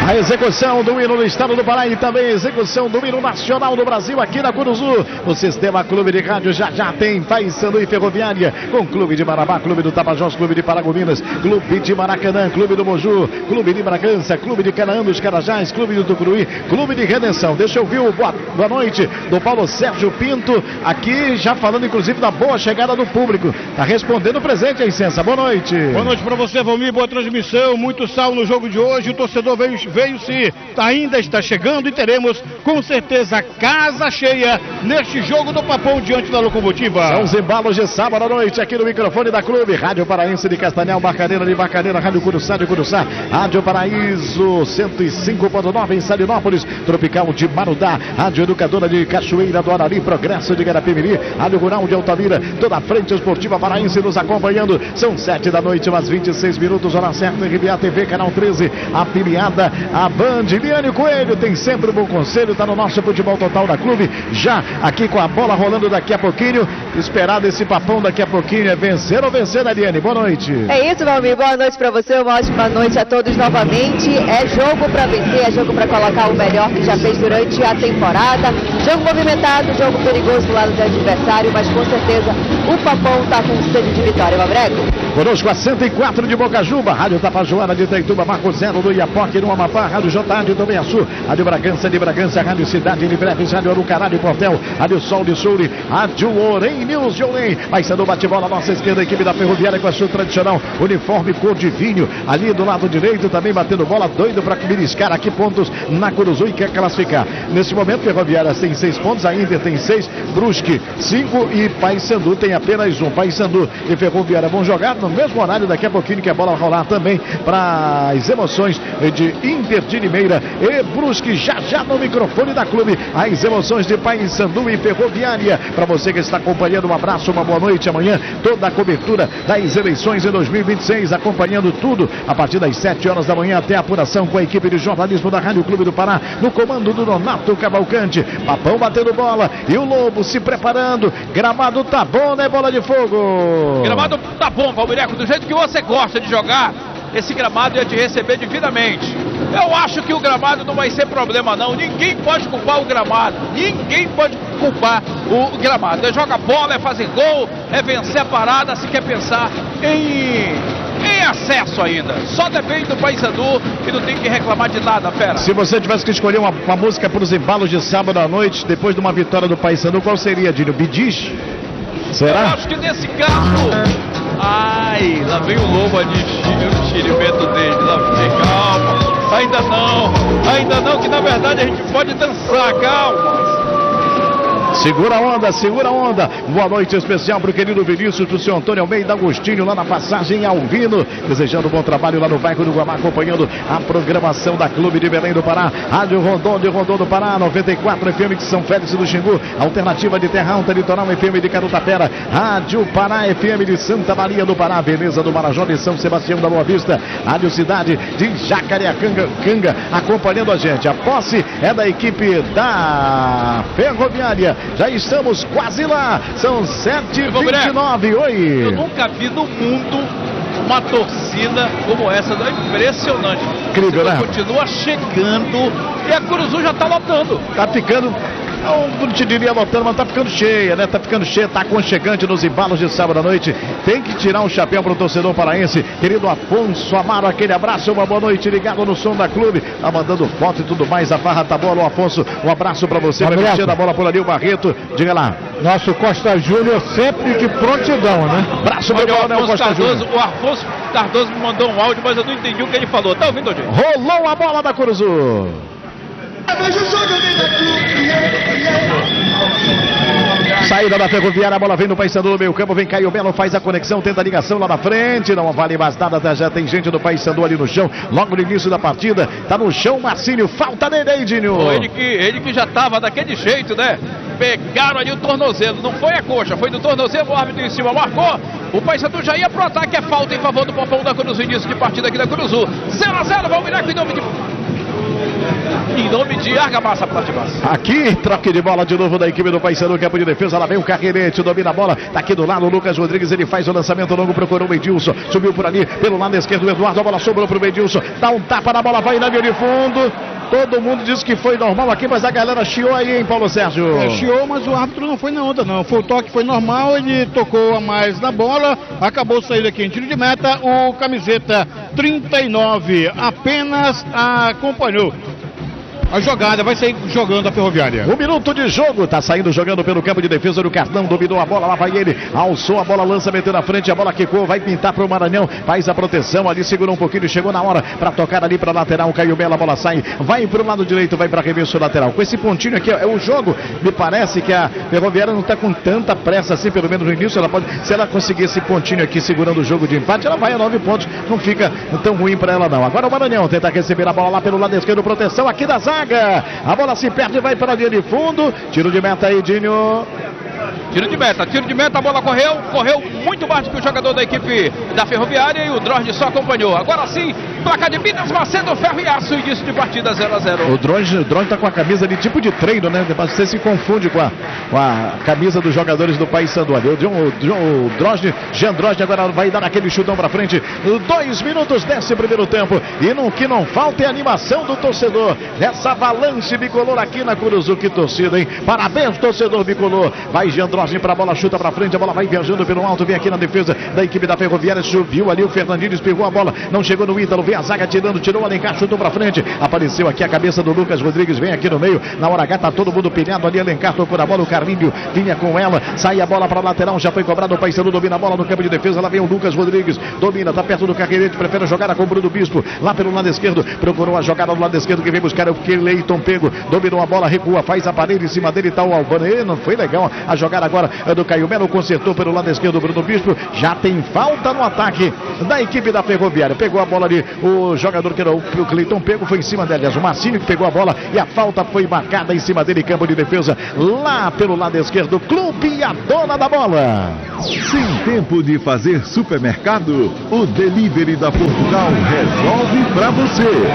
A execução do hino do estado do Pará e também a execução do hino nacional do Brasil aqui na Curuzu. O Sistema Clube de Rádio já tem Paysandu e Ferroviária, com Clube de Marabá, Clube do Tapajós, Clube de Paragominas, Clube de Maracanã, Clube do Moju, Clube de Bragança, Clube de Canaã dos Carajás, Clube do Tucuruí, Clube de Redenção. Deixa eu ouvir o boa noite do Paulo Sérgio Pinto, aqui já falando inclusive da boa chegada do público. Tá respondendo presente aí, Sensa. Boa noite. Boa noite para você, Valmir. Boa transmissão. Muito sal no jogo de hoje. O torcedor veio sim. Ainda está chegando e teremos com certeza casa cheia neste jogo do Papão diante da Locomotiva. São os embalos de sábado à noite aqui no microfone da Clube. Rádio Paraense de Castanhal, Barcadeira de Barcadeira, Rádio Curuçá de Curuçá, Rádio Paraíso 105.9 em Salinópolis, Tropical de Marudá, Rádio Educadora de Cachoeira do Arari, Progresso de Garapimiri, Rádio Rural de Altamira, toda a frente esportiva paraense nos acompanhando. São 7 da noite, mais 26 minutos, hora certa, RBA TV, canal 13, afiliada a Band. Liane Coelho tem sempre um bom conselho, está no nosso futebol total da Clube, já aqui com a bola rolando daqui a pouquinho. Esperado esse papão daqui a pouquinho, é vencer ou vencer, Liane? Boa noite. É isso, Valmir, boa noite para você, uma ótima noite a todos novamente. É jogo para vencer, é jogo para colocar o melhor que já fez durante a temporada. Jogo movimentado, jogo perigoso do lado do adversário, mas com certeza o Papão está com sede de vitória, Mavreco. Conosco a 104 de Bocajuba, Rádio Tapajoara de Itaituba, Marco Zero do Iapoque no Amapá, Rádio JA de Tobiaçu, Rádio Bragança de Bragança, Rádio Cidade de Breves, Rádio Arucará de Portel, Rádio Sol de Souri, Rádio Orem News de Orem. Paysandu bate-bola à nossa esquerda, a equipe da Ferroviária com a sua tradicional uniforme cor de vinho, ali do lado direito também batendo bola, doido para beliscar aqui pontos na Curuzu e quer classificar. Nesse momento, Ferroviária tem 6 pontos, a Inter tem 6, Brusque 5 e Paysandu tem apenas 1. Paysandu e Ferroviária vão jogar no mesmo horário daqui a pouquinho, que a bola vai rolar também para as emoções de Inter de Limeira e Brusque, já no microfone da Clube, as emoções de Paysandu e Ferroviária. Para você que está acompanhando, um abraço, uma boa noite. Amanhã toda a cobertura das eleições em 2026, acompanhando tudo a partir das 7 horas da manhã até a apuração com a equipe de jornalismo da Rádio Clube do Pará, no comando do Donato Cavalcante. Papão batendo bola e o Lobo se preparando. Gramado tá bom, né, Bola de Fogo? Gramado tá bom, Valmireco, do jeito que você gosta de jogar. Esse gramado ia te receber divinamente. Eu acho que o gramado não vai ser problema não. Ninguém pode culpar o gramado. Ninguém pode culpar o gramado. É jogar bola, é fazer gol, é vencer a parada, se quer pensar em acesso ainda. Só depende do Paysandu e não tem que reclamar de nada, fera. Se você tivesse que escolher uma música para os embalos de sábado à noite, depois de uma vitória do Paysandu, qual seria, Dinho? Bidiz? Será? Eu acho que nesse caso... Ai, lá vem o Lobo ali, o tirimento dele, lá vem, calma, ainda não, que na verdade a gente pode dançar, calma. Segura a onda. Boa noite especial para o querido Vinícius, para o senhor Antônio Almeida Agostinho, lá na passagem Alvino, desejando um bom trabalho lá no bairro do Guamá, acompanhando a programação da Clube de Belém do Pará, Rádio Rondon de Rondon do Pará, 94 FM de São Félix do Xingu, Alternativa de Terra Alta, Litoral FM de Carutapera, Rádio Pará FM de Santa Maria do Pará, Veneza do Marajó de São Sebastião da Boa Vista, Rádio Cidade de Jacareacanga, acompanhando a gente. A posse é da equipe da Ferroviária. Já estamos quase lá, são 7h29, oi! Eu nunca vi no mundo uma torcida como essa, é impressionante. Incrível, né? Continua chegando e a Curuzu já está lotando. Tá ficando... Não te diria lotando, mas tá ficando cheia, né? Tá ficando cheia, tá aconchegante nos embalos de sábado à noite. Tem que tirar um chapéu pro torcedor paraense. Querido Afonso Amaro, aquele abraço, uma boa noite, ligado no som da Clube. Tá mandando foto e tudo mais, a farra tá boa, Afonso. Um abraço pra você, vai mexer a bola por ali, o Barreto. Diga lá. Nosso Costa Júnior sempre de prontidão, né? Abraço, meu Coronel Costa Júnior. O Afonso Cardoso me mandou um áudio, mas eu não entendi o que ele falou. Tá ouvindo, gente? Rolou a bola da Curuzu. Saída da Ferroviária, a bola vem no Paysandu no meio campo, vem Caio Melo, faz a conexão, tenta a ligação lá na frente, não vale mais nada, já tem gente do Paysandu ali no chão, logo no início da partida, tá no chão Marcílio, falta nele aí, Dinho. Ele que já tava daquele jeito, né? Pegaram ali o tornozelo, não foi a coxa, foi do tornozelo, o árbitro em cima marcou, o Paysandu já ia pro ataque, é falta em favor do Papão da Curuzu, início de partida aqui da Curuzu, 0-0, Valmireco em nome de Em nome de Argamassa Plásticos. Aqui, troque de bola de novo da equipe do Paysandu, campo de defesa. Lá vem o Carreirete, domina a bola. Tá aqui do lado o Lucas Rodrigues, ele faz o lançamento longo, procurou o Edilson. Subiu por ali, pelo lado esquerdo o Eduardo, a bola sobrou pro Edilson. Dá um tapa na bola, vai na linha de fundo. Todo mundo disse que foi normal aqui, mas a galera chiou aí, hein, Paulo Sérgio? Chiou, mas o árbitro não foi na onda, não. Foi o toque, foi normal, ele tocou a mais na bola, acabou saindo aqui em tiro de meta. O camiseta 39 apenas acompanhou a jogada, vai sair jogando a Ferroviária. 1 minuto de jogo, tá saindo jogando pelo campo de defesa do Cartão, dominou a bola, lá vai ele, alçou a bola, lança, meteu na frente, a bola quicou, vai pintar pro Maranhão, faz a proteção ali, segurou um pouquinho, chegou na hora pra tocar ali pra lateral, caiu bela, a bola sai, vai pro lado direito, vai pra arremesso lateral. Com esse pontinho aqui, ó, é o jogo, me parece que a Ferroviária não tá com tanta pressa assim, pelo menos no início, ela pode, se ela conseguir esse pontinho aqui segurando o jogo de empate, ela vai a 9 pontos, não fica tão ruim pra ela não. Agora o Maranhão tenta receber a bola lá pelo lado esquerdo, proteção aqui da zaga. A bola se perde, vai para a linha de fundo. Tiro de meta aí, Dinho. Tiro de meta, a bola correu muito mais do que o jogador da equipe da Ferroviária e o Drosd só acompanhou. Agora sim, placa de Minas, Macedo, Ferro e Aço, início de partida 0-0. O Drosd tá com a camisa de tipo de treino, né? Você se confunde com a camisa dos jogadores do Paysandu. O Drosd, Jean Drosd agora vai dar aquele chutão pra frente. 2 minutos desse primeiro tempo. E que não falta é a animação do torcedor. Nessa avalanche bicolor aqui na Curuzu. Que torcida, hein? Parabéns, torcedor bicolor. Vai Jean Drosd pra bola, chuta pra frente. A bola vai viajando pelo alto. Vem aqui na defesa da equipe da Ferroviária. Subiu ali o Fernandinho, espirrou a bola. Não chegou no Ítalo. Vem a zaga tirando, tirou o Alencar, chutou pra frente. Apareceu aqui a cabeça do Lucas Rodrigues. Vem aqui no meio. Na hora H tá todo mundo pilhado ali. Alencar tocou na bola. O Carlinho vinha com ela. Sai a bola pra lateral. Já foi cobrado. O Paysandu domina a bola no campo de defesa. Lá vem o Lucas Rodrigues. Domina, tá perto do Carreirete. Prefere a jogada com o Bruno Bispo. Lá pelo lado esquerdo. Procurou a jogada do lado esquerdo. Que vem buscar o Cleiton Pego. Dominou a bola, recua, faz a parede em cima dele. Tá o Albano. Não foi legal a jogada agora do Caio Melo. Consertou pelo lado esquerdo o Bruno Bispo. Já tem falta no ataque da equipe da Ferroviária. Pegou a bola ali. O jogador que era o Cleiton Pego foi em cima dele. O Marcinho que pegou a bola e a falta foi marcada em cima dele. Campo de defesa lá pelo lado esquerdo. Clube a dona da bola. Sem tempo de fazer supermercado, o delivery da Portugal resolve pra você.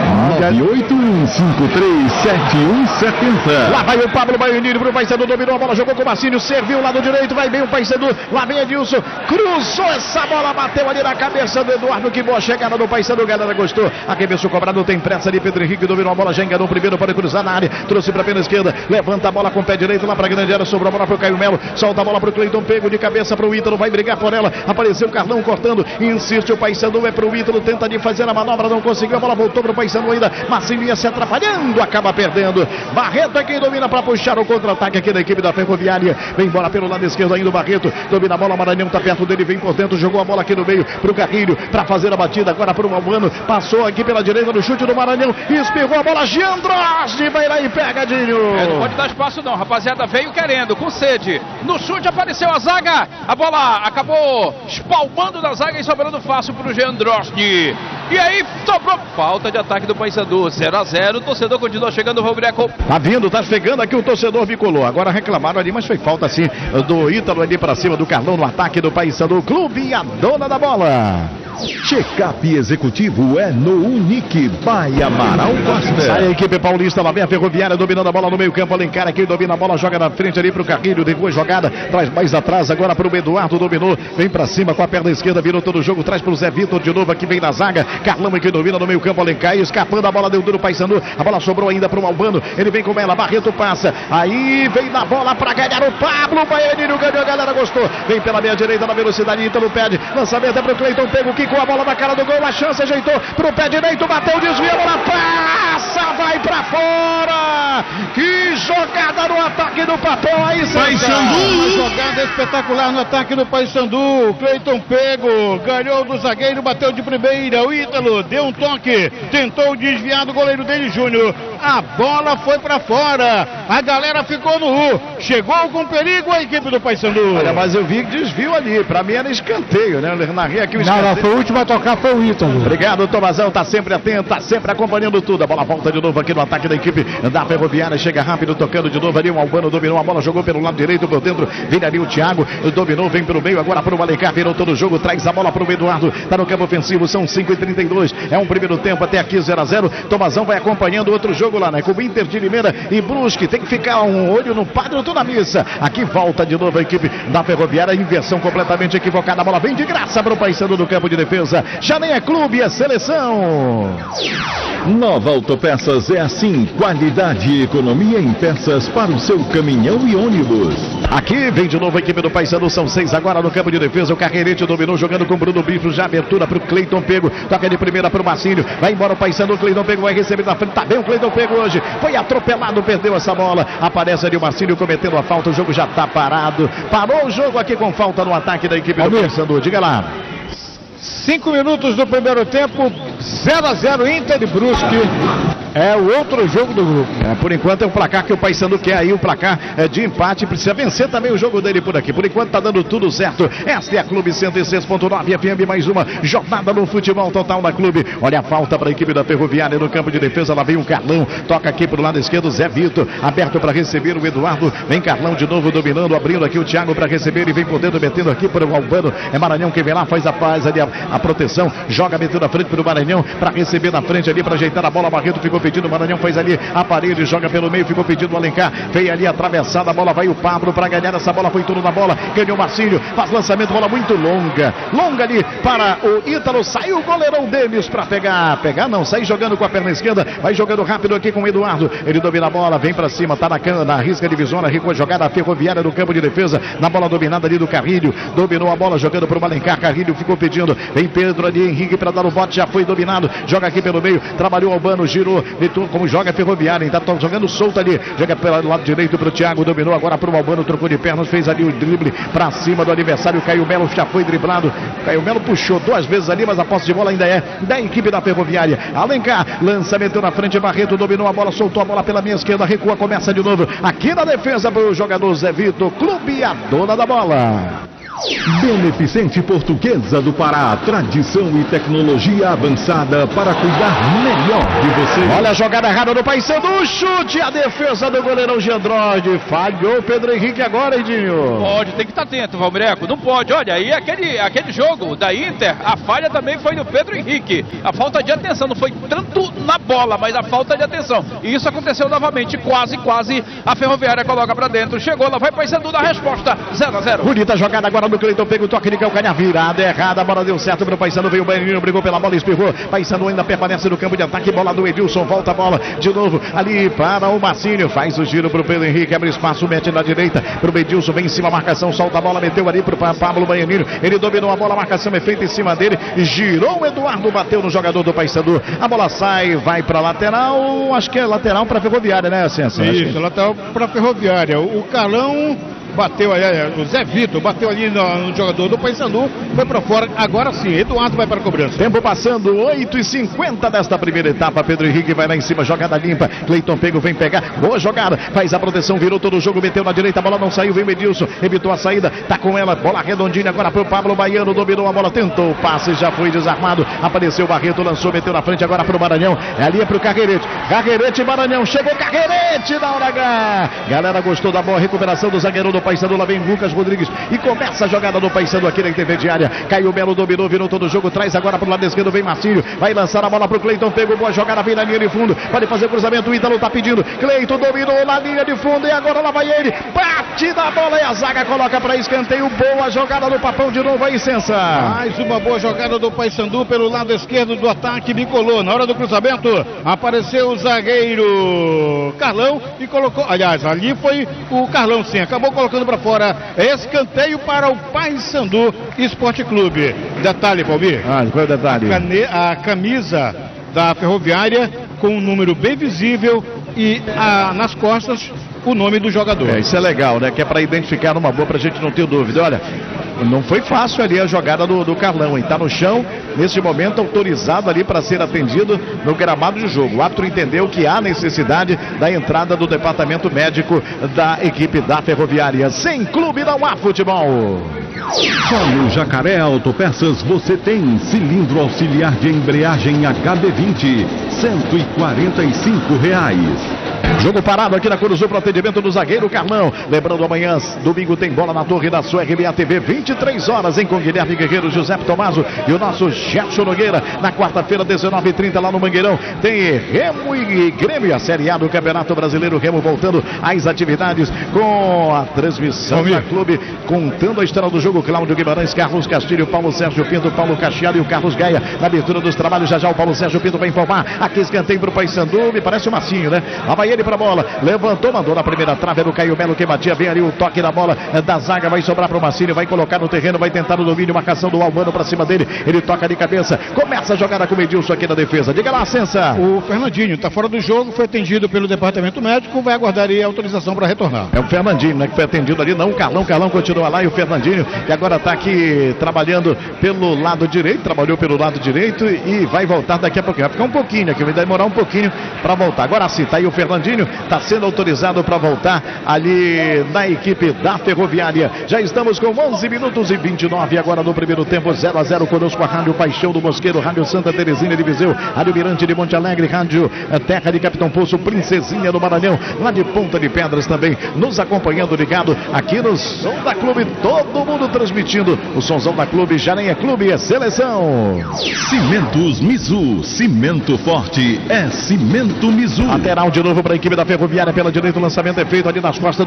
981537170. Lá vai o Pablo Baianini pro Paysandu, dominou a bola, jogou com o Marcinho, serviu o lado direito, vai bem o Paysandu, lá vem Edilson, cruzou essa bola, bateu ali na cabeça do Eduardo, que boa chegada do Paysandu, galera gostou, arremesso cobrado, tem pressa ali, Pedro Henrique dominou a bola, já enganou o primeiro para cruzar na área, trouxe pra pena esquerda, levanta a bola com o pé direito lá pra grande área, sobrou a bola pro Caio Melo, solta a bola pro Cleiton Pego, de cabeça pro Ítalo, vai brigar por ela, apareceu o Carlão cortando, insiste o Paysandu, é pro Ítalo, tenta de fazer a manobra, não conseguiu, a bola voltou pro Paysandu ainda, Marcinho ia se atrapalhando, acaba perdendo, Barreto é quem domina para puxar o contra-ataque aqui da equipe da Ferroviária, vem embora pelo lado esquerdo ainda o Barreto, domina a bola, Maranhão tá perto dele, vem por dentro, jogou a bola aqui no meio pro Carrilho, para fazer a batida agora pro Albano, passou aqui pela direita no chute do Maranhão, espirrou a bola, Jean Drosd, vai lá e pega, Dinho. Não pode dar espaço não, rapaziada, veio querendo, com sede, no chute apareceu a zaga, a bola acabou espalmando da zaga e sobrando fácil pro Jean Drosd, e aí sobrou falta de ataque do Paysandu, 0-0, o torcedor continua chegando, o Robreco. Tá vindo, tá chegando aqui o torcedor bicolor, agora reclamaram ali, mas foi falta sim do Ítalo ali pra cima do Carlão no ataque do Paysandu, Clube a dona da bola. Check-up executivo é no Unique by Amaral Costa. Sai a equipe paulista, lá vem a Ferroviária dominando a bola no meio campo, Alencar aqui domina a bola, joga na frente ali pro Carrilho, depois jogada, traz mais atrás agora pro Eduardo, dominou, vem pra cima com a perna esquerda, virou todo o jogo, traz pro Zé Vitor de novo aqui, vem na zaga, Carlão aqui domina no meio campo, Alencar, escapando a bola, deu duro Paysandu, a bola sobrou ainda pro Albano, ele vem com ela, Barreto passa, aí vem na bola pra ganhar o Pablo Baianini, ganhou, a galera gostou, vem pela meia direita na velocidade, Ítalo pede, lançamento é pro Cleiton Pego, que com a bola na cara do gol, a chance, ajeitou pro pé direito, bateu, desvia, a bola passa, vai pra fora, que jogada no ataque do Papão aí, Paysandu, uma jogada espetacular no ataque do Paysandu, Cleiton Pego, ganhou do zagueiro, bateu de primeira, o Ítalo deu um toque, tentou desviar do goleiro dele, Júnior, a bola foi para fora, a galera ficou no U, chegou com perigo a equipe do Paysandu. Olha, mas eu vi que desvio ali, pra mim era escanteio, né? Eu narrei aqui o escanteio. Não, foi o último a tocar, foi o Ítalo. Obrigado, Tomazão, tá sempre atento, tá sempre acompanhando tudo. A bola volta de novo aqui no ataque da equipe da Ferroviária, chega rápido, tocando de novo ali, o Albano dominou a bola, jogou pelo lado direito, por dentro, vem ali o Thiago, dominou, vem pelo meio, agora pro Alencar, virou todo o jogo, traz a bola pro Eduardo, tá no campo ofensivo, são 5h32, é um primeiro tempo, até aqui 0-0, Tomazão vai acompanhando outro jogo lá, né, com o Inter de Limeira e Brusque, tem que ficar um olho no Padre toda a missa, aqui volta de novo a equipe da Ferroviária, inversão completamente equivocada, a bola vem de graça para o Paysandu do campo de defesa, já nem é clube, é seleção. Nova Autopeças é assim, qualidade e economia em peças para o seu caminhão e ônibus. Aqui vem de novo a equipe do Paysandu, são 6 agora no campo de defesa, o Carreirete dominou, jogando com o Bruno Bifo, já abertura para o Cleiton Pego, toca de primeira para o Marcílio, vai embora o Paysandu, o Cleiton Pego vai receber na frente, tá bem o Cleiton Pego hoje, foi atropelado, perdeu essa bola, aparece ali o Marcílio cometendo a falta, o jogo já tá parado, parou o jogo aqui com falta no ataque da equipe do Paysandu, diga lá. 5 minutos do primeiro tempo, 0-0 Inter e Brusque. É o outro jogo do grupo. Por enquanto é o placar que o Paysandu quer aí, o placar de empate, precisa vencer também o jogo dele por aqui. Por enquanto tá dando tudo certo. Esta é a Clube 106.9 FM, mais uma jornada no futebol total da Clube. Olha a falta para a equipe da Ferroviária no campo de defesa, lá vem o Carlão, toca aqui pro lado esquerdo, Zé Vitor, aberto para receber o Eduardo, vem Carlão de novo dominando, abrindo aqui o Thiago para receber e vem por dentro, metendo aqui para o Albano, é Maranhão que vem lá, faz ali a proteção, joga metendo a frente para o Maranhão, para receber na frente ali, para ajeitar a bola, Barreto ficou pedindo, o Maranhão faz ali a parede, joga pelo meio, ficou pedindo o Alencar, veio ali atravessada, a bola vai o Pablo para ganhar essa bola, foi tudo na bola, ganhou o Marcílio, faz lançamento, bola muito longa ali para o Ítalo, saiu o goleirão Demis para pegar não, sai jogando com a perna esquerda, vai jogando rápido aqui com o Eduardo, ele domina a bola, vem para cima, tá na risca divisória, recuou a jogada, a Ferroviária no campo de defesa, na bola dominada ali do Carrilho, dominou a bola, jogando para o Alencar, Carrilho ficou pedindo, vem Pedro ali, Henrique para dar o bote, já foi dominado, joga aqui pelo meio, trabalhou Albano, girou, como joga a Ferroviária, tá jogando solto ali, joga pelo lado direito para o Thiago, dominou agora para o Albano, trocou de pernas, fez ali o drible para cima do adversário, Caio Melo já foi driblado, Caio Melo puxou 2 vezes ali, mas a posse de bola ainda é da equipe da Ferroviária, Alencar, lançamento na frente, Barreto dominou a bola, soltou a bola pela minha esquerda, recua, começa de novo, aqui na defesa para o jogador Zé Vitor, Clube a dona da bola. Beneficente Portuguesa do Pará, tradição e tecnologia avançada para cuidar melhor de você. Olha a jogada errada do Paysandu, chute, a defesa do goleirão Giandrade, falhou o Pedro Henrique agora, Edinho. Pode, tem que estar atento, Valmireco, não pode, olha, aí aquele jogo da Inter, a falha também foi do Pedro Henrique, a falta de atenção, não foi tanto na bola, mas a falta de atenção, e isso aconteceu novamente, quase, a Ferroviária coloca pra dentro, chegou, lá vai Paysandu na resposta, 0-0. Bonita jogada agora do Cleiton, pega o toque de calcanhar, virada errada, a bola deu certo para o Paysandu, veio o Baianinho, brigou pela bola, espirrou, Paysandu ainda permanece no campo de ataque, bola do Edilson, volta a bola de novo, ali para o Marcílio, faz o giro para o Pedro Henrique, abre espaço, mete na direita, para o Edilson, vem em cima, a marcação, solta a bola, meteu ali para o Pablo Baianinho, ele dominou a bola, a marcação é feita em cima dele, girou o Eduardo, bateu no jogador do Paysandu, a bola sai, vai para lateral, acho que é lateral para a Ferroviária, né, Ascenso? Isso, lateral para a Ferroviária, o Carlão bateu ali, o Zé Vitor bateu ali no jogador do Paysandu, foi para fora, agora sim, Eduardo vai para a cobrança. Tempo passando, 8h50 desta primeira etapa, Pedro Henrique vai lá em cima, jogada limpa, Cleiton Pego vem pegar, boa jogada, faz a proteção, virou todo o jogo, meteu na direita, a bola não saiu, vem o Edilson, evitou a saída, tá com ela, bola redondinha agora para o Pablo Baiano, dominou a bola, tentou o passe, já foi desarmado, apareceu o Barreto, lançou, meteu na frente agora para o Maranhão, ali é para o Carreirete, Maranhão, chegou Carreirete na hora H, galera gostou da boa recuperação do zagueirão do Paysandu, lá vem Lucas Rodrigues e começa a jogada do Paysandu aqui na intermediária, Caio Melo dominou, virou todo o jogo, traz agora pro lado esquerdo, vem Marcílio, vai lançar a bola pro Cleiton, pegou boa jogada, vem na linha de fundo, pode fazer cruzamento, o Ítalo tá pedindo, Cleiton dominou na linha de fundo e agora lá vai ele, bate na bola e a zaga coloca para escanteio, boa jogada do Papão de novo aí, Sensa. Mais uma boa jogada do Paysandu pelo lado esquerdo do ataque, bicolou, na hora do cruzamento, apareceu o zagueiro Carlão e colocou, aliás, ali foi o Carlão sim, acabou colocando para fora, escanteio para o Paysandu Esporte Clube. Detalhe, Palmir. Qual é o detalhe? A camisa da Ferroviária com um número bem visível e nas costas o nome do jogador. Isso é legal, né? Que é para identificar numa boa, pra gente não ter dúvida. Olha, Não foi fácil ali a jogada do Carlão, hein? Tá no chão, nesse momento autorizado ali para ser atendido no gramado de jogo. O árbitro entendeu que há necessidade da entrada do departamento médico da equipe da Ferroviária. Sem clube não há futebol. Só no Jacaré Autopeças você tem cilindro auxiliar de embreagem HB20, R$145. Jogo parado aqui na Coruzu para atendimento do zagueiro Carlão. Lembrando, amanhã, domingo, tem bola na torre da sua RBA TV, 23 horas, com Guilherme Guerreiro, Giuseppe Tomaso e o nosso Gerson Nogueira. Na quarta-feira, 19h30, lá no Mangueirão, tem Remo e Grêmio, a Série A do Campeonato Brasileiro. Remo voltando às atividades com a transmissão da clube, contando a história do jogo. Cláudio Guimarães, Carlos Castilho, Paulo Sérgio Pinto, Paulo Castiado e o Carlos Gaia. Na abertura dos trabalhos, já o Paulo Sérgio Pinto vai informar. Aqui escanteio para o Paysandu, me parece o Massinho, né? Lá vai ele para a bola, levantou, mandou na primeira trave, do Caio Melo que batia bem ali o toque da bola da zaga, vai sobrar para o Marcílio, vai colocar no terreno, vai tentar o domínio, marcação do Albano para cima dele, ele toca de cabeça, começa a jogada com o Edilson aqui na defesa. Diga lá, Sensa. O Fernandinho está fora do jogo, foi atendido pelo departamento médico, vai aguardar aí a autorização para retornar. É o Fernandinho, né, que foi atendido ali, não o Carlão continua lá, e o Fernandinho que agora está aqui trabalhando pelo lado direito, trabalhou pelo lado direito e vai voltar daqui a pouquinho, vai ficar um pouquinho aqui, vai demorar um pouquinho para voltar. Agora sim, tá aí o Fernandinho, está sendo autorizado para voltar ali na equipe da Ferroviária. Já estamos com 11 minutos e 29 agora no primeiro tempo, 0-0 conosco a Rádio Paixão do Mosqueiro, Rádio Santa Terezinha de Viseu, Rádio Mirante de Monte Alegre, Rádio Terra de Capitão Poço, Princesinha do Maranhão, lá de Ponta de Pedras também, nos acompanhando ligado aqui no Som da Clube, todo mundo transmitindo o Somzão da Clube, já nem é clube, é seleção. Cimentos Mizu, cimento forte é Cimento Mizu. Lateral de novo para a equipe da Ferroviária pela direita, o lançamento é feito ali nas costas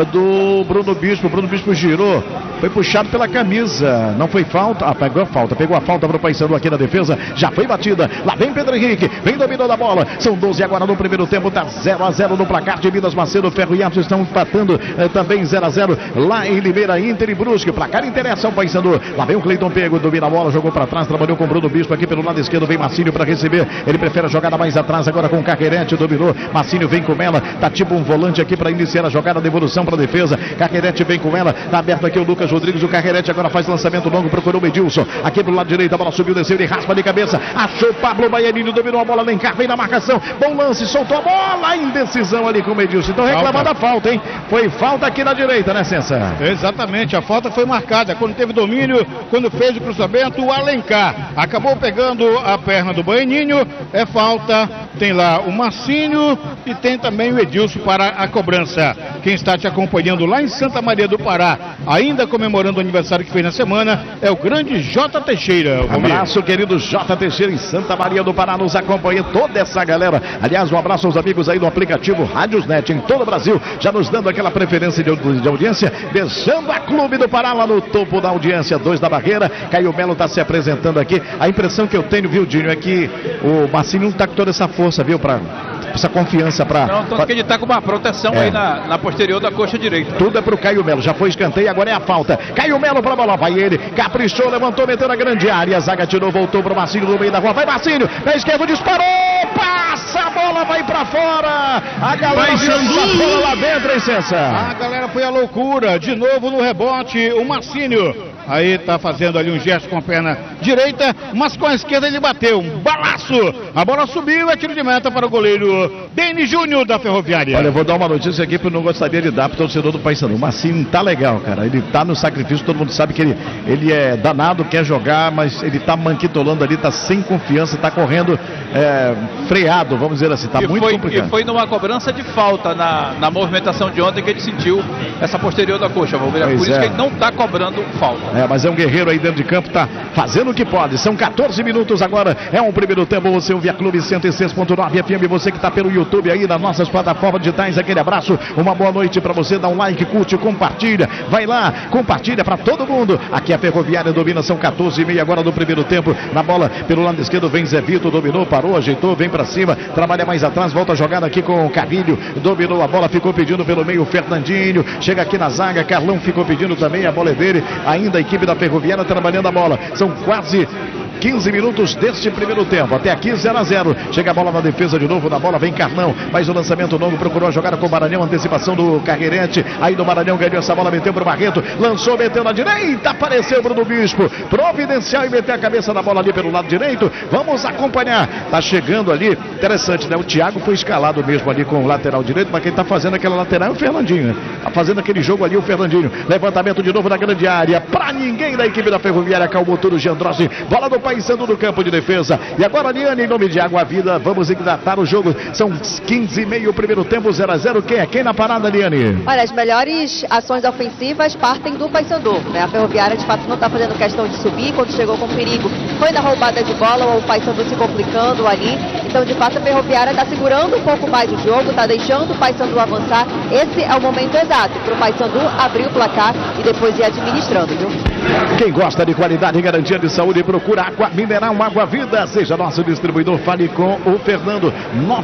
do Bruno Bispo. Bruno Bispo girou, foi puxado pela camisa, não foi falta, pegou a falta para o Paysandu aqui na defesa, já foi batida, lá vem Pedro Henrique, vem dominando a bola, são 12 agora no primeiro tempo, tá 0-0 no placar de Minas Macedo, Ferro e Atos estão empatando também 0-0 lá em Limeira, Inter e Brusque, o placar interessa ao Paysandu, lá vem o Cleiton Pego, domina a bola, jogou para trás, trabalhou com o Bruno Bispo aqui pelo lado esquerdo, vem Marcílio para receber, ele prefere a jogada mais atrás agora com o Carquerete, dominou, Marcílio vem com ela, tá tipo um volante aqui para iniciar a jogada, devolução para a defesa, Carquerete vem com ela, tá aberto aqui o Lucas Rodrigues, o Carquerete agora faz lançamento longo, procurou o Edilson, aqui pro lado direito, a bola subiu, desceu, ele raspa de cabeça, achou Pablo Baianinho, dominou a bola, Lencar vem na marcação, bom lance, soltou a bola, indecisão ali com o Edilson, então reclamando a falta, hein? Foi falta aqui na direita, né, Sensa? Exatamente, a falta foi marcada, quando teve domínio, quando fez o cruzamento, o Alencar acabou pegando a perna do Baianinho, é falta, tem lá o Marcinho e tem também o Edilson para a cobrança. Quem está te acompanhando lá em Santa Maria do Pará, ainda comemorando o aniversário que fez na semana, é o grande J. Teixeira. Abraço, querido J. Teixeira em Santa Maria do Pará, nos acompanha toda essa galera. Aliás, um abraço aos amigos aí do aplicativo Rádiosnet em todo o Brasil, já nos dando aquela preferência de audiência, deixando a Clube do Pará lá no topo da audiência, 2 da barreira. Caio Melo está se apresentando aqui. A impressão que eu tenho, viu, Dinho, é que o Marcinho não está com toda essa força, viu, essa confiança para... Não, tanto que ele está com uma proteção aí na posterior da coxa direita. Tudo é pro Caio Melo, já foi escanteio, agora é a falta. Caio Melo pra bola, vai ele, caprichou, levantou, meteu na grande área, zaga tirou, voltou pro Marcinho no meio da rua, vai Marcinho, na esquerda disparou, passa a bola, vai pra fora, a galera viu essa bola lá dentro, hein, Cessa? A galera foi à loucura, de novo no rebote, o Marcinho. Aí tá fazendo ali um gesto com a perna direita, mas com a esquerda ele bateu, um balaço, a bola subiu, é tiro de meta para o goleiro Denis Júnior da Ferroviária. Olha, eu vou dar uma notícia aqui que eu não gostaria de dar pro torcedor do Paysandu. O Marcinho tá legal, cara, ele tá no sacrifício, todo mundo sabe que ele é danado, quer jogar, mas ele tá manquitolando ali, tá sem confiança, tá correndo freado, vamos dizer assim, tá muito complicado. E foi numa cobrança de falta na movimentação de ontem que ele sentiu essa posterior da coxa, por isso que ele não tá cobrando falta. Mas é um guerreiro aí dentro de campo, tá fazendo o que pode. São 14 minutos agora, é um primeiro tempo. Você ouve a Clube 106.9 FM, você que tá pelo YouTube aí, nas nossas plataformas digitais, aquele abraço, uma boa noite pra você, dá um like, curte, compartilha, vai lá, compartilha pra todo mundo. Aqui a Ferroviária domina, são 14h30 agora do primeiro tempo, na bola pelo lado esquerdo vem Zé Vitor, dominou, parou, ajeitou, vem pra cima, trabalha mais atrás, volta a jogada aqui com o Carrilho, dominou a bola, ficou pedindo pelo meio o Fernandinho, chega aqui na zaga, Carlão ficou pedindo também, a bola é dele, ainda a equipe da Ferroviária trabalhando a bola, são quase 15 minutos deste primeiro tempo. Até aqui 0-0. Chega a bola na defesa de novo. Na bola vem Carlão. Mas o lançamento longo procurou a jogada com o Maranhão. Antecipação do Carreirete. Aí do Maranhão ganhou essa bola. Meteu pro Barreto. Lançou, meteu na direita. Apareceu o Bruno Bispo. Providencial e meteu a cabeça na bola ali pelo lado direito. Vamos acompanhar. Tá chegando ali. Interessante, né? O Thiago foi escalado mesmo ali com o lateral direito. Mas quem tá fazendo aquela lateral é o Fernandinho, né? Tá fazendo aquele jogo ali o Fernandinho. Levantamento de novo na grande área. Pra ninguém da equipe da Ferroviária. Calmou tudo o Giandrossi. Bola do Paysandu no campo de defesa. E agora, Liane, em nome de Água Vida, vamos engatar o jogo. São 15h30 o primeiro tempo, 0-0. Quem é quem na parada, Liane? Olha, as melhores ações ofensivas partem do Paysandu, né? A Ferroviária, de fato, não está fazendo questão de subir. Quando chegou com perigo, foi na roubada de bola, o Paysandu se complicando ali. Então, de fato, a Ferroviária está segurando um pouco mais o jogo, está deixando o Paysandu avançar. Esse é o momento exato para o Paysandu abrir o placar e depois ir administrando, viu? Quem gosta de qualidade e garantia de saúde, procura Água Mineral, Água Vida. Seja nosso distribuidor, fale com o Fernando.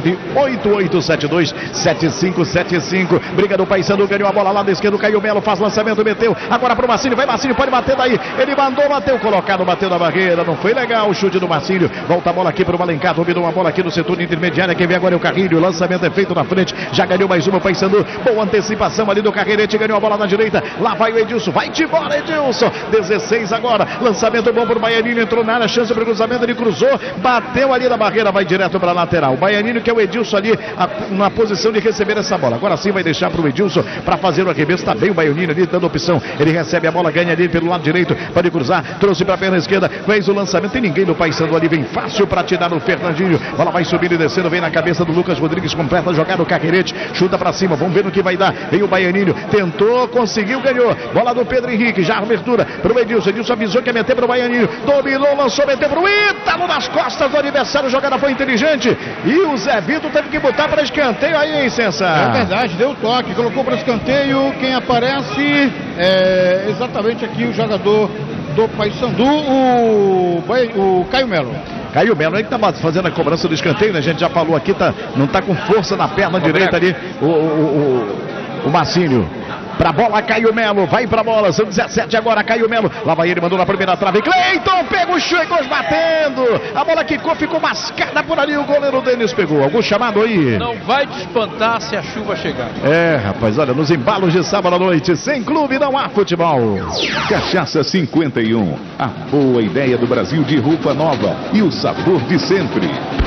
988727575. Briga do Paysandu, ganhou a bola lá da esquerda. Caio Melo faz lançamento, meteu. Agora pro Marcinho, vai Marcinho, pode bater daí. Ele mandou, bateu, colocado, bateu na barreira. Não foi legal o chute do Marcinho. Volta a bola aqui pro Alencar, dominou uma bola aqui no setor intermediário. Quem vem agora é o Carrilho. O lançamento é feito na frente. Já ganhou mais uma o Paysandu. Boa antecipação ali do Carreirete. Ganhou a bola na direita. Lá vai o Edilson. Vai-te embora, Edilson. 16 agora. Lançamento bom pro Baianinho. Entrou na área. Chance para o cruzamento. Ele cruzou. Bateu ali na barreira. Vai direto para a lateral. O Baianinho, que é o Edilson ali na posição de receber essa bola. Agora sim vai deixar para o Edilson para fazer o arremesso. Está bem o Baianinho ali dando opção. Ele recebe a bola. Ganha ali pelo lado direito. Pode cruzar. Trouxe para a perna esquerda. Fez o lançamento. Tem ninguém no Paysandu ali. Vem fácil para tirar o Fernandinho. Bola vai subindo e descendo. Vem na cabeça do Lucas Rodrigues. Completa a jogada. O Carreirete. Chuta para cima. Vamos ver no que vai dar. Vem o Baianinho. Tentou. Conseguiu. Ganhou. Bola do Pedro Henrique. Já abertura para o Edilson. Edilson avisou que ia meter para o Baianinho. Dominou. Lançou. Meteu para o Ítalo nas costas do adversário. A jogada foi inteligente. E o Zé Vitor teve que botar para escanteio aí, hein, Sensa? É verdade. Deu toque. Colocou para escanteio. Quem aparece é exatamente aqui o jogador do Paysandu, o Caio Melo. Caio Melo aí que tá fazendo a cobrança do escanteio, né? A gente já falou aqui, não tá com força na perna direita ali, o Marcinho. Pra bola, Caio Melo, vai pra bola, são 17 agora, Caio Melo, lá vai ele, mandou na primeira trave, Cleiton, pega o chegou batendo, a bola quicou, ficou mascada por ali, o goleiro Denis pegou, algum chamado aí? Não vai te espantar se a chuva chegar. É, rapaz, olha, nos embalos de sábado à noite, sem clube não há futebol. Cachaça 51, a boa ideia do Brasil de roupa nova e o sabor de sempre.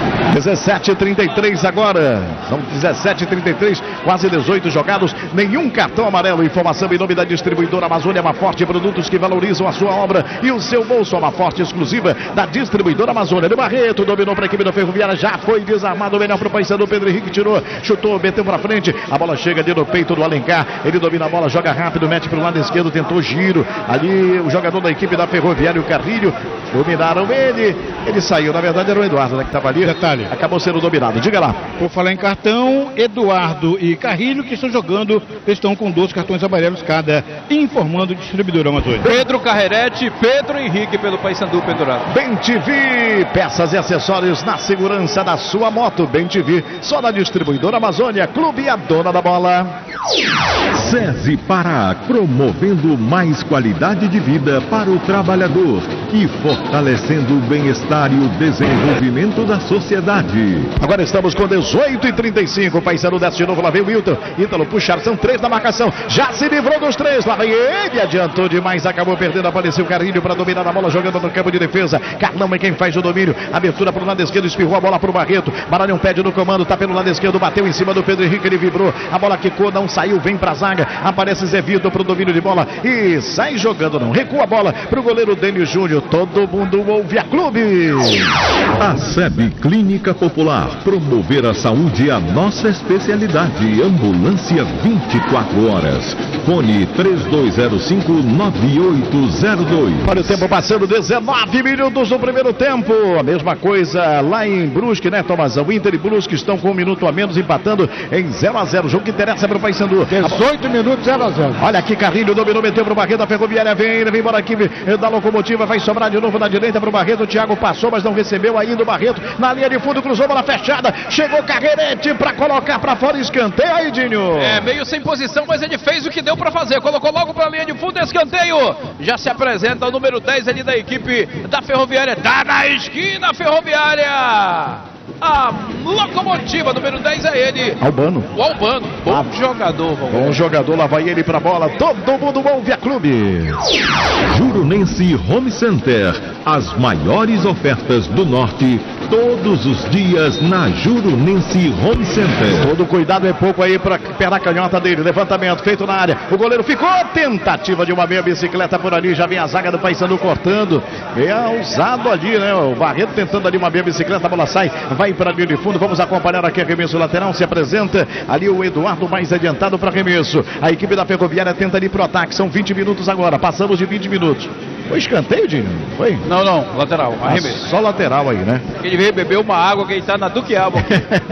17h33 agora, são 17h33, quase 18 jogados, nenhum cartão amarelo. Informação em nome da distribuidora Amazônia Amaforte, produtos que valorizam a sua obra e o seu bolso. Amaforte exclusiva da distribuidora Amazônia. Do Barreto, dominou para a equipe da Ferroviária, já foi desarmado, melhor para o Paysandu. Pedro Henrique tirou, chutou, meteu para frente, a bola chega ali no peito do Alencar, ele domina a bola, joga rápido, mete para o lado esquerdo, tentou giro, ali o jogador da equipe da Ferroviária, o Carrilho, dominaram ele saiu, na verdade era o Eduardo, né, que estava ali, detalhe, acabou sendo dominado, diga lá. Por falar em cartão, Eduardo e Carrilho, que estão jogando, estão com 12 cartões amarelos cada, informando o distribuidor Amazônia. Pedro Carreirete, Pedro Henrique pelo Paysandu pendurado. Bem TV, peças e acessórios na segurança da sua moto. Bem TV, só na distribuidora Amazônia, clube a dona da bola. SESI Pará, promovendo mais qualidade de vida para o trabalhador e fortalecendo o bem-estar e o desenvolvimento da sociedade. Agora estamos com 18h35, o Paysandu desce de novo, lá vem o Wilton, Ítalo puxar, são 3 na marcação, já se livrou dos 3, lá vem ele, adiantou demais, acabou perdendo, apareceu o Carrilho para dominar a bola, jogando no campo de defesa, Carlão é quem faz o domínio, abertura para o lado esquerdo, espirrou a bola para o Barreto, Maranhão pede no comando, tá pelo lado esquerdo, bateu em cima do Pedro Henrique, ele vibrou, a bola quicou, não saiu, vem pra zaga, aparece Zé Vitor pro domínio de bola e sai jogando, não, recua a bola pro goleiro Denis Júnior, todo mundo ouve a clube. A SEB Clínica Popular, promover a saúde é a nossa especialidade, ambulância 24 horas, fone 3205-9802. Olha o tempo passando, 19 minutos no primeiro tempo, a mesma coisa lá em Brusque, né, Tomazão? Inter e Brusque estão com 1 minuto a menos, empatando em 0-0, jogo que interessa para o Paysandu. 18 minutos, 0-0. Olha aqui, Carrilho dominou, meteu pro Barreto, a Ferroviária vem embora aqui da locomotiva, vai sobrar de novo na direita pro Barreto, o Thiago passou, mas não recebeu ainda o Barreto, na linha de fundo, cruzou, bola fechada, chegou Carreirete para colocar para fora, escanteio aí, Dinho. É, meio sem posição, mas ele fez fez o que deu para fazer, colocou logo para a linha de fundo, escanteio, já se apresenta o número 10 ali da equipe da Ferroviária, tá na esquina Ferroviária. A locomotiva número 10 é ele, Albano. o Albano, bom jogador. Bom jogador, lá vai ele pra bola, todo mundo ouve a clube. Juronense Home Center, as maiores ofertas do norte, todos os dias na Juronense Home Center. Todo cuidado é pouco aí pra perna canhota dele, levantamento feito na área, o goleiro ficou, tentativa de uma meia bicicleta por ali, já vem a zaga do Paysandu cortando, é ousado ali, né, o Barreto tentando ali uma meia bicicleta, a bola sai, vai para a linha de fundo, vamos acompanhar aqui arremesso lateral, se apresenta ali o Eduardo mais adiantado para arremesso, a equipe da Ferroviária tenta ali pro ataque, são 20 minutos agora, passamos de 20 minutos. Foi escanteio, Dinho? Foi? Não, lateral, arremesso. Só lateral aí, né? Ele veio beber uma água que ele tá na Duque Alba.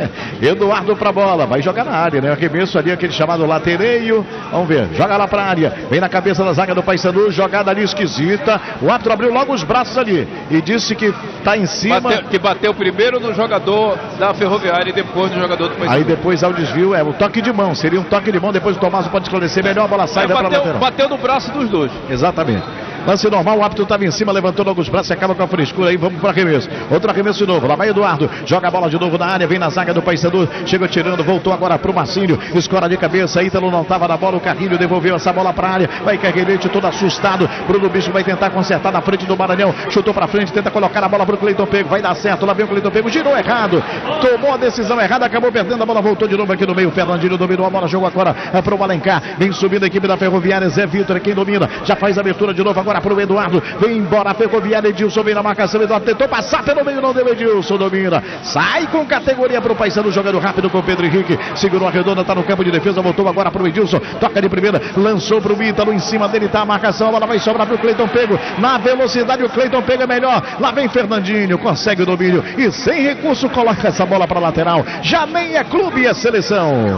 Eduardo pra bola, vai jogar na área, né? Arremesso ali, aquele chamado latereio. Vamos ver, joga lá pra área. Vem na cabeça da zaga do Paysandu, jogada ali esquisita. O árbitro abriu logo os braços ali e disse que tá em cima. Bateu primeiro no jogador da Ferroviária e depois no jogador do Paysandu. Aí depois ao desvio, o toque de mão. Seria um toque de mão, depois o Tomás pode esclarecer melhor, a bola sai da lateral. Bateu no braço dos dois. Exatamente. Lance normal, o árbitro estava em cima, levantou logo os braços e acaba com a frescura aí, vamos para arremesso. Outro arremesso de novo, lá vai Eduardo, joga a bola de novo na área, vem na zaga do Paysandu, chegou tirando, voltou agora pro Marcinho, escora de cabeça, Ítalo não estava na bola, o Carrinho devolveu essa bola para a área, vai Carreirete todo assustado, Bruno Bicho vai tentar consertar na frente do Maranhão, chutou para frente, tenta colocar a bola pro Cleiton Pego, vai dar certo, lá vem o Cleiton Pego, girou errado, tomou a decisão errada, acabou perdendo, a bola voltou de novo aqui no meio, Fernandinho dominou a bola, jogou agora pro Alencar, vem subindo a equipe da Ferroviária, Zé Vitor é quem domina, já faz a abertura de novo agora pro Eduardo, vem embora a Ferroviária, Edilson vem na marcação, Eduardo tentou passar pelo meio, não deu, Edilson domina, sai com categoria pro Paysandu, jogando rápido com o Pedro Henrique, segurou a redonda, tá no campo de defesa, voltou agora pro Edilson, toca de primeira, lançou pro Ítalo, em cima dele tá a marcação, a bola vai sobrar pro Cleiton Pego, na velocidade o Cleiton Pego é melhor, lá vem Fernandinho, consegue o domínio e sem recurso coloca essa bola pra lateral, já nem é clube, é seleção.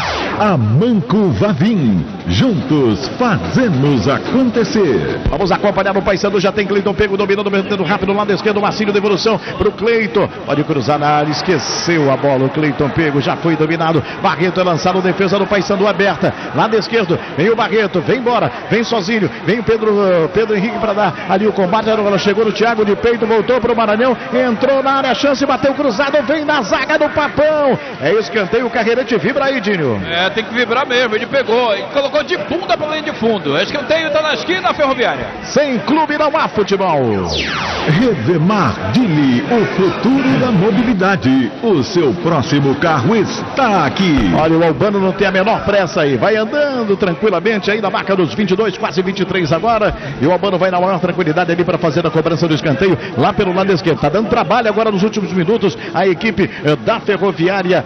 Amanco Vavim, juntos fazemos acontecer. Vamos acompanhar o Paysandu, já tem Cleiton Pego dominando, metendo rápido no lado esquerdo, Marcinho, devolução pro Cleiton, pode cruzar na área, esqueceu a bola, o Cleiton Pego já foi dominado, Barreto é lançado, defesa do Paysandu aberta, lado esquerdo, vem o Barreto, vem embora, vem sozinho, vem o Pedro Henrique para dar ali o combate, ela chegou no Thiago de peito, voltou pro Maranhão, entrou na área, chance, bateu cruzado, vem na zaga do Papão, é escanteio, o Carreirete vibra aí, Dinho. Tem que vibrar mesmo, ele pegou, ele colocou de bunda pra linha de fundo, escanteio tá na esquina, Ferroviária. Sem clube não há futebol. Revemar Dili, o futuro da mobilidade. O seu próximo carro está aqui. Olha, o Albano não tem a menor pressa aí. Vai andando tranquilamente aí na marca dos 22, quase 23 agora. E o Albano vai na maior tranquilidade ali para fazer a cobrança do escanteio lá pelo lado esquerdo. Tá dando trabalho agora nos últimos minutos a equipe da Ferroviária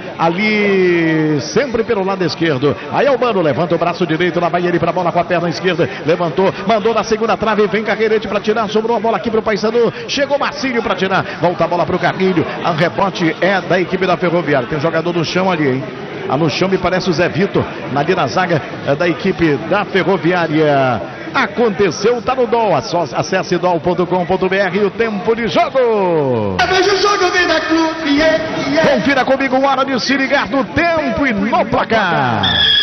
ali sempre pelo lado esquerdo. Aí Albano levanta o braço direito, lá vai ele para a bola com a perna esquerda. Levantou, mandou na segunda trave, vem Carreirete para tirar, sobrou a bola aqui pro Paysandu, chegou Marcinho para tirar, volta a bola pro Carrinho, a rebote é da equipe da Ferroviária, tem um jogador no chão ali, hein? No chão me parece o Zé Vitor, ali na zaga da equipe da Ferroviária. Aconteceu, tá no DOL, acesse dol.com.br e o tempo de jogo. Confira comigo, hora de se ligar no tempo e no placar.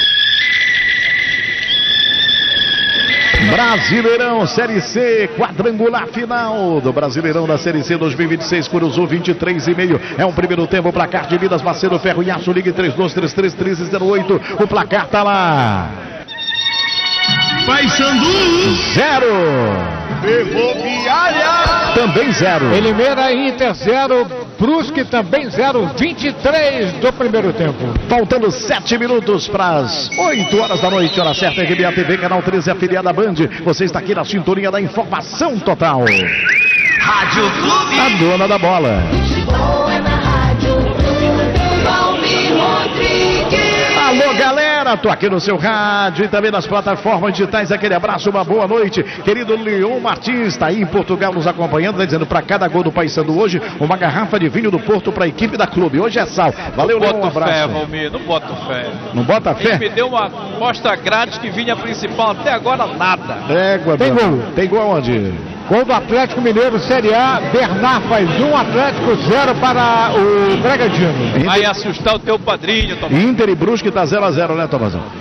Brasileirão Série C, quadrangular final do Brasileirão da Série C 2026, Curuzu 23,5. É um primeiro tempo, placar de Vidas, Macedo, Ferro e Aço, ligue 3233-1308. O placar tá lá. Paysandu 0. Ferroviária também 0. Limeira Inter 0, Brusque também 0, 23 do primeiro tempo. Faltando 7 minutos para as 8 horas da noite, hora certa, RBA TV, canal 13, afiliada Band. Você está aqui na sintonia da informação total. Rádio Clube, a dona da bola. Alô, galera, tô aqui no seu rádio e também nas plataformas digitais. Aquele abraço, uma boa noite. Querido Leon Martins, está aí em Portugal nos acompanhando, tá dizendo para cada gol do Paysandu hoje, uma garrafa de vinho do Porto para a equipe da clube. Hoje é sal. Valeu, Leon, um abraço. Fé, Valmir, não boto fé. Não bota fé? Ele me deu uma amostra grátis que vinha principal, até agora nada. Tem gol. Tem gol aonde? Gol do Atlético Mineiro, Série A, Bernard faz 1, Atlético 0 para o Bragantino. Vai assustar o teu padrinho, Tomás. Inter e Brusque tá 0-0, né, Tomazão?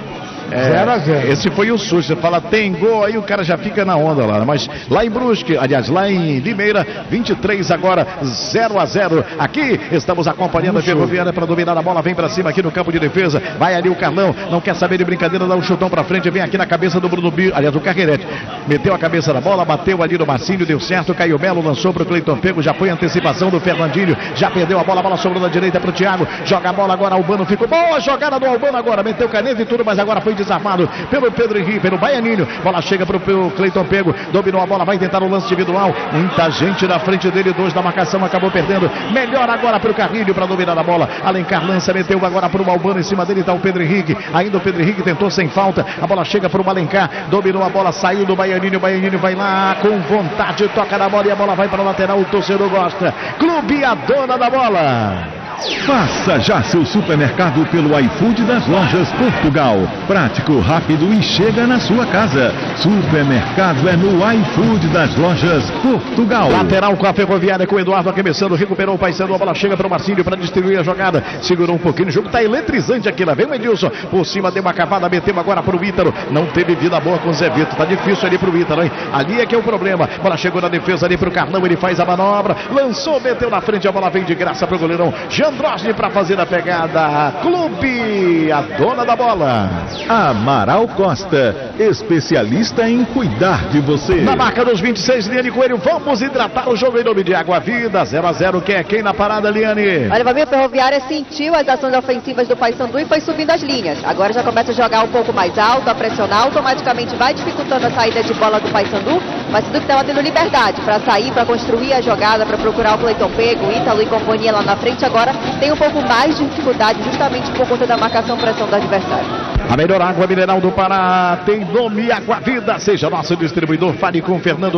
0 a 0. Esse foi o susto. Você fala, tem gol, aí o cara já fica na onda lá. Mas lá em Brusque, aliás, lá em Limeira, 23 agora, 0 a 0. Aqui estamos acompanhando a Ferroviária para dominar a bola. Vem para cima aqui no campo de defesa. Vai ali o Carlão, não quer saber de brincadeira, dá um chutão para frente. Vem aqui na cabeça do Bruno Bicho, aliás, do Carreirete. Meteu a cabeça na bola, bateu ali no Marcinho, deu certo. Caio Melo lançou para o Cleiton Pego. Já foi antecipação do Fernandinho. Já perdeu a bola sobrou na direita para o Thiago. Joga a bola agora, Albano ficou. Boa jogada do Albano agora. Meteu caneta e tudo, mas agora foi desarmado pelo Pedro Henrique, pelo Baianinho. Bola chega para o Cleiton Pego. Dominou a bola, vai tentar o lance individual. Muita gente na frente dele, 2 da marcação, acabou perdendo. Melhor agora para o Carrilho para dominar a bola. Alencar lança, meteu agora para o Albano. Em cima dele está o Pedro Henrique. Ainda o Pedro Henrique tentou sem falta. A bola chega para o Alencar. Dominou a bola, saiu do Baianinho. O Baianinho vai lá com vontade, toca na bola e a bola vai para a lateral. O torcedor gosta. Clube, a dona da bola. Faça já seu supermercado pelo iFood das Lojas Portugal. Prático, rápido e chega na sua casa. Supermercado é no iFood das Lojas Portugal. Lateral com a Ferroviária, com o Eduardo arremessando, recuperou o Paysandu, a bola chega para o Marcinho para distribuir a jogada. Segurou um pouquinho, o jogo está eletrizante aqui. Lá vem o Edilson, por cima deu uma cavada, meteu agora para o Ítalo. Não teve vida boa com o Zé Vitor, tá difícil ali para o Ítalo, hein? Ali é que é o problema. A bola chegou na defesa ali para o Carlão, ele faz a manobra, lançou, meteu na frente, a bola vem de graça para o goleirão Jandrosne para fazer a pegada. Clube, a dona da bola. Amaral Costa, especialista em cuidar de você. Na marca dos 26, Liane Coelho, vamos hidratar o jogo em nome de Água Vida. 0 a 0, quem é quem na parada, Liane? Olha, a Ferroviária sentiu as ações ofensivas do Paysandu e foi subindo as linhas. Agora já começa a jogar um pouco mais alto, a pressionar, automaticamente vai dificultando a saída de bola do Paysandu. Mas tudo que estava tendo liberdade para sair, para construir a jogada, para procurar o Cleiton Pego, Ítalo e companhia lá na frente. Agora tem um pouco mais de dificuldade justamente por conta da marcação-pressão do adversário. A melhor água mineral do Pará tem nome Água Vida. Seja nosso distribuidor. Fale com o Fernando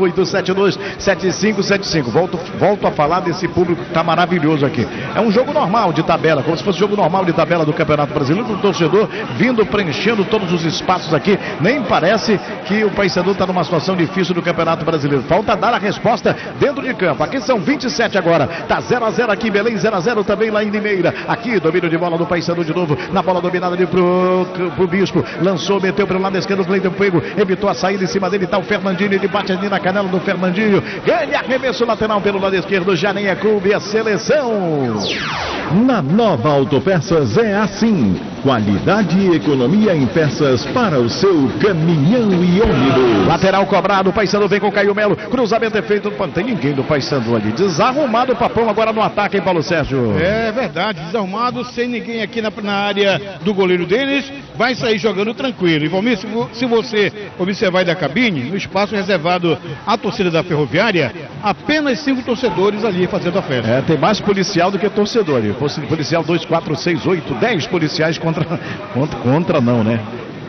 988727575. Volto a falar desse público que está maravilhoso aqui. É um jogo normal de tabela, como se fosse jogo normal de tabela do Campeonato Brasileiro. O torcedor vindo preenchendo todos os espaços aqui. Nem parece que o Paysandu está numa situação difícil do Campeonato Brasileiro. Falta dar a resposta dentro de campo. Aqui são 27 agora. Tá 0 a 0 aqui em Belém, 0 a 0 também lá em Limeira. Aqui, domínio de bola do Paysandu de novo. Na bola dominada ali pro Bispo. Lançou, meteu pelo lado esquerdo, o Cleiton Pego. Evitou a saída, em cima dele tá o Fernandinho. Ele bate ali na canela do Fernandinho. Ganha arremesso lateral pelo lado esquerdo. Já nem é clube, é seleção. Na Nova Autopeças é assim. Qualidade e economia em peças para o seu caminhão e ônibus. Lateral cobrado, o Paysandu vem com o Caio Melo. Cruzamento é feito, não tem ninguém do Paysandu ali. Desarrumado o Papão agora no ataque, hein, Paulo Sérgio? É verdade, desarrumado, sem ninguém aqui na área do goleiro deles. Vai sair jogando tranquilo. E Valmir, se você observar da cabine, no espaço reservado à torcida da Ferroviária, apenas 5 torcedores ali fazendo a festa. É, tem mais policial do que torcedor. Policial 2, 4, 6, 8, 10 policiais contra não, né?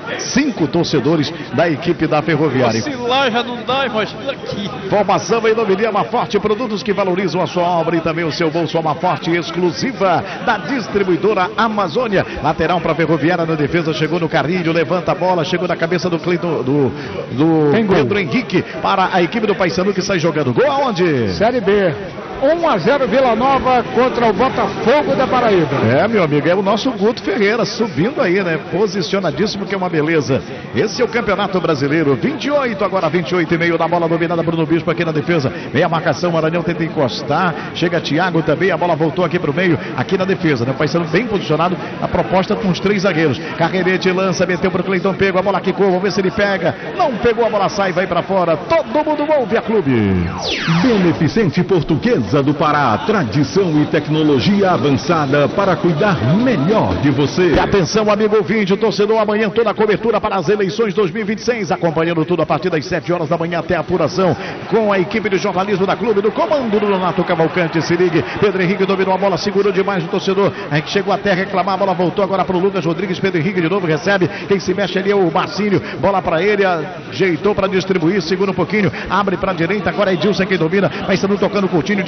5 torcedores da equipe da Ferroviária. Se lá já não dá, imagina aqui. Formação em nome de Amaforte, produtos que valorizam a sua obra e também o seu bolso. Amaforte, exclusiva da distribuidora Amazônia. Lateral para a Ferroviária na defesa, chegou no Carrilho, levanta a bola, chegou na cabeça do Cleiton, do Pedro Henrique para a equipe do Paysandu que sai jogando. Gol aonde? Série B. 1 a 0 Vila Nova contra o Botafogo da Paraíba. É, meu amigo, é o nosso Guto Ferreira subindo aí, né? Posicionadíssimo, que é uma beleza. Esse é o Campeonato Brasileiro. 28, agora 28,5 da bola dominada. Bruno Bispo aqui na defesa. Vem a marcação, Maranhão tenta encostar. Chega Thiago também, a bola voltou aqui pro meio, aqui na defesa, né? O Paysandu bem posicionado, a proposta com os 3 zagueiros. Carreirete lança, meteu pro Cleiton Pego, a bola quicou, vamos ver se ele pega. Não pegou, a bola sai, vai pra fora. Todo mundo ouve a clube. Beneficente Portuguesa do Pará, tradição e tecnologia avançada para cuidar melhor de você. E atenção, amigo ouvinte, o torcedor, amanhã toda a cobertura para as eleições 2026, acompanhando tudo a partir das 7 horas da manhã até a apuração, com a equipe de jornalismo da clube, do comando do Renato Cavalcante. Se ligue, Pedro Henrique dominou a bola, segurou demais o torcedor, a gente chegou até reclamar, a bola voltou agora para o Lucas Rodrigues. Pedro Henrique de novo recebe, quem se mexe ali é o Marcinho, bola para ele, ajeitou para distribuir, segura um pouquinho, abre para a direita, agora é Edilson quem domina, Paysandu tocando o Coutinho de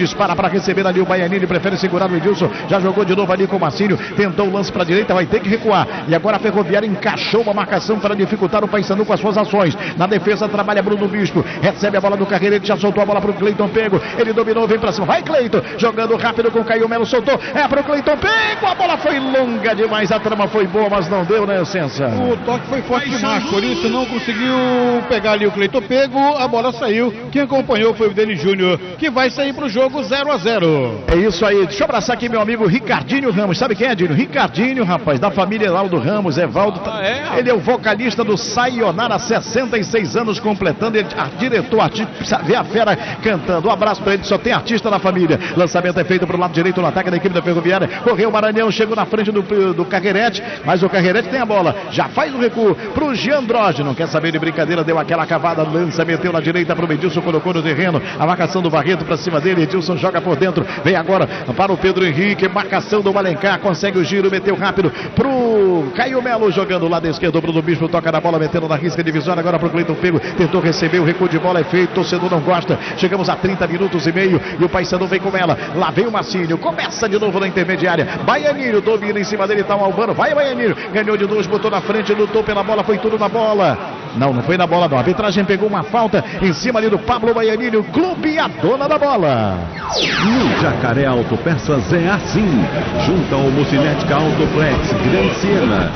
dispara para receber ali o Baianini, prefere segurar o Edilson, já jogou de novo ali com o Marcílio, tentou o lance para a direita, vai ter que recuar, e agora a Ferroviária encaixou uma marcação para dificultar o Paysandu com as suas ações. Na defesa trabalha Bruno Bispo, recebe a bola do Carreirete, já soltou a bola para o Cleiton Pego, ele dominou, vem para cima, vai Cleiton, jogando rápido com o Caio Melo, soltou, é para o Cleiton Pego, a bola foi longa demais, a trama foi boa, mas não deu, né, Sensa? O toque foi forte demais, por isso não conseguiu pegar ali o Cleiton Pego, a bola saiu, quem acompanhou foi o Denis Júnior, que vai sair para o jogo 0-0. É isso aí, deixa eu abraçar aqui meu amigo Ricardinho Ramos, sabe quem é, Dinho? Ricardinho, rapaz, da família Evaldo Ramos, Evaldo, ele é o vocalista do Sayonara, 66 anos completando, ele diretor, vê a fera cantando, um abraço pra ele, só tem artista na família. Lançamento é feito pro lado direito no ataque da equipe da Ferroviária, correu o Maranhão, chegou na frente do Carreirete, mas o Carreirete tem a bola, já faz o recuo pro Jean Droge, não quer saber de brincadeira, deu aquela cavada, lança, meteu na direita pro Edilson, colocou no terreno, a marcação do Barreto pra cima dele, Edilson joga por dentro, vem agora para o Pedro Henrique, marcação do Malencar, consegue o giro, meteu rápido pro Caio Melo, jogando lado esquerdo, Bruno Bispo toca na bola, metendo na risca divisória, agora pro Cleiton Pego, tentou receber, o recuo de bola é feito, torcedor não gosta, chegamos a 30 minutos e meio, e o Paysandu vem com ela, lá vem o Marcílio, começa de novo na intermediária, Baianino domina em cima dele, tá o Albano, vai Baianino, ganhou de 2, botou na frente, lutou pela bola, foi tudo na bola, não foi na bola não, a arbitragem pegou uma falta em cima ali do Pablo Baianino, clube a dona da bola. No Jacaré Autopeças é assim, junto ao Mocinética Autoflex Gran Siena,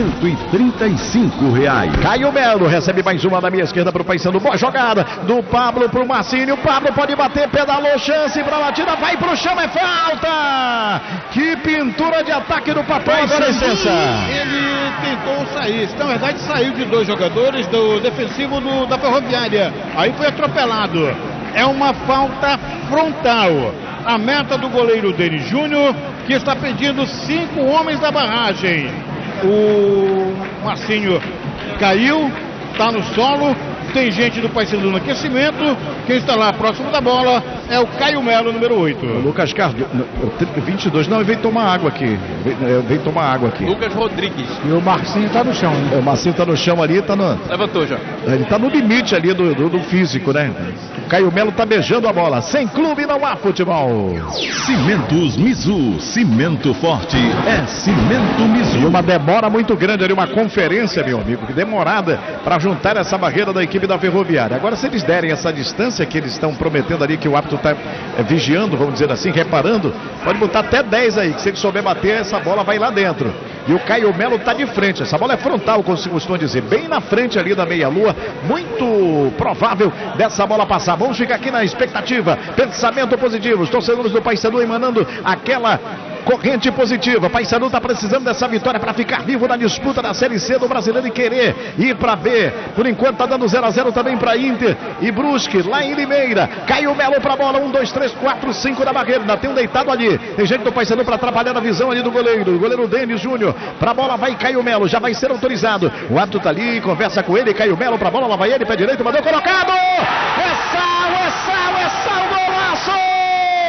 R$135. Caio Melo recebe mais uma da minha esquerda pro Paysandu, boa jogada do Pablo pro Marcílio, Pablo pode bater, pedalou, chance pra batida, vai pro chão, é falta! Que pintura de ataque do Papão, agora licença. Ele tentou sair, na verdade saiu de 2 jogadores do defensivo da Ferroviária, aí foi atropelado, é uma falta frontal. A meta do goleiro Denis Júnior, que está pedindo 5 homens da barragem. O Marcinho caiu, está no solo, tem gente do Paysandu no aquecimento, quem está lá próximo da bola é o Caio Melo, número 8. O Lucas Carlos, 22, não, ele veio tomar água aqui, veio tomar água aqui. Lucas Rodrigues. E o Marcinho está no chão, né? O Marcinho está no chão ali, Levantou já. Ele está no limite ali do físico, né? O Caio Melo está beijando a bola, sem clube não há futebol. Cimentos Mizu, cimento forte é Cimento Mizu. E uma demora muito grande ali, uma conferência, meu amigo, demorada para juntar essa barreira da equipe da Ferroviária. Agora, se eles derem essa distância que eles estão prometendo ali, que o árbitro está vigiando, vamos dizer assim, reparando, pode botar até 10 aí, que se ele souber bater, essa bola vai lá dentro. E o Caio Melo está de frente, essa bola é frontal, como se costuma dizer, bem na frente ali da meia-lua, muito provável dessa bola passar. Vamos ficar aqui na expectativa, pensamento positivo, os torcedores do Paysandu emanando aquela corrente positiva. Paysandu está precisando dessa vitória para ficar vivo na disputa da Série C do Brasileiro e querer ir para B. Por enquanto está dando 0-0 também para Inter e Brusque, lá em Limeira. Caio Melo para a bola, 1, 2, 3, 4, 5 da barreira. Ainda tem um deitado ali. Tem gente do Paysandu para atrapalhar a visão ali do goleiro. O goleiro Denis Júnior. Para a bola vai Caio Melo, já vai ser autorizado. O árbitro está ali, conversa com ele. Caio Melo para a bola, lá vai ele, pé direito, mandou colocado. É sal, golaço!